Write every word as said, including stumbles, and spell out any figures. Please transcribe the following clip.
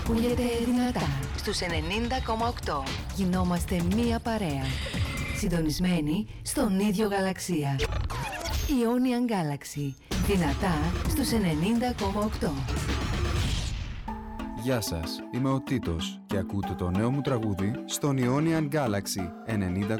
ακούγεται δυνατά στους ενενήντα κόμμα οκτώ. Γινόμαστε μία παρέα. Συντονισμένοι στον ίδιο γαλαξία. Ionian Galaxy. Δυνατά στους ενενήντα κόμμα οκτώ. Γεια σας, είμαι ο Τίτος και ακούτε το νέο μου τραγούδι στον Ionian Galaxy ενενήντα